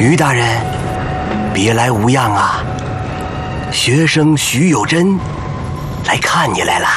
于大人，别来无恙啊！学生徐有贞来看你来了。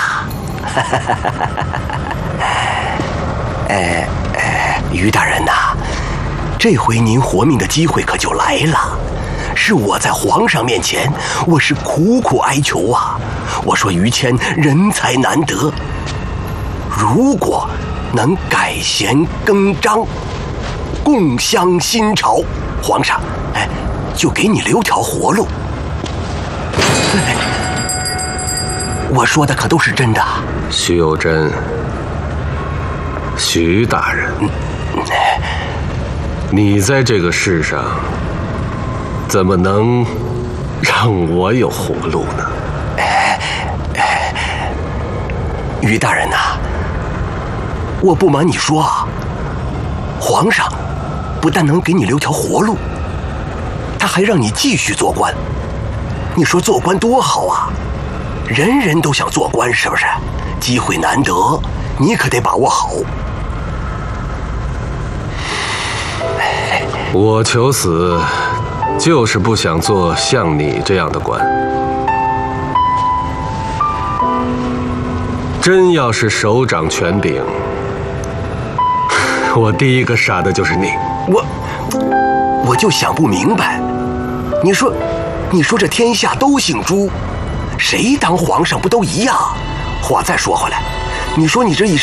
于大人呐，这回您活命的机会可就来了。是我在皇上面前，我是苦苦哀求啊。我说于谦人才难得，如果能改弦更张，共襄新朝，皇上就给你留条活路。我说的可都是真的。 徐有贞，徐大人，你在这个世上怎么能让我有活路呢？ 于大人呐，我不瞒你说啊，皇上不但能给你留条活路，他还让你继续做官。你说做官多好啊，人人都想做官，是不是？机会难得，你可得把握好。 我求死，就是不想做像你这样的官。真要是手掌权柄，我第一个杀的就是你。 我就想不明白，你说这天下都姓朱，谁当皇上不都一样？话再说回来，你说你这一